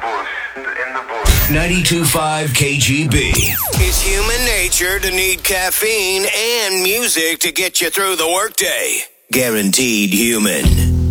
92.5 KGB. It's human nature to need caffeine and music to get you through the workday. Guaranteed human.